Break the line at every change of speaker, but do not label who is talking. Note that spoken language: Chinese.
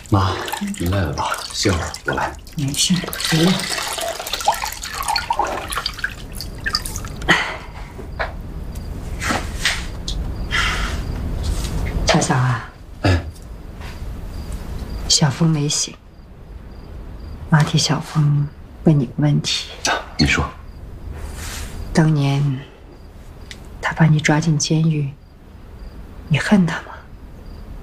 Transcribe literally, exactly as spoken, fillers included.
妈，您累了吧？歇会儿，我来。
没事，不用。小嫂啊，
哎，
小峰没醒，妈替小峰问你个问题。
啊，你说。
当年他把你抓进监狱，你恨他吗？